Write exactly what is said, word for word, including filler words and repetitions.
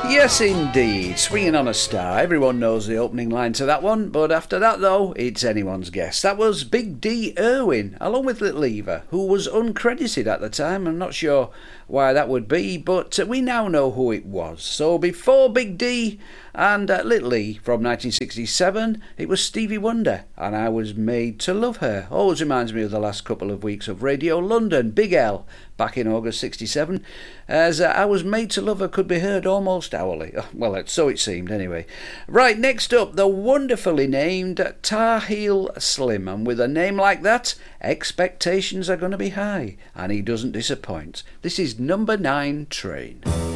Yes, indeed. Swinging on a Star. Everyone knows the opening line to that one, but after that, though, it's anyone's guess. That was Big D Irwin, along with Little Eva, who was uncredited at the time. I'm not sure why that would be, but we now know who it was. So before Big D and uh, Little E from nineteen sixty-seven, it was Stevie Wonder, and I Was Made to Love Her. Always reminds me of the last couple of weeks of Radio London, Big L, back in August sixty-seven, as uh, I Was Made to Love Her could be heard almost hourly. Well, so it seemed anyway. Right, next up, the wonderfully named Tar Heel Slim, and with a name like that, expectations are going to be high, and he doesn't disappoint. This is Number nine Train.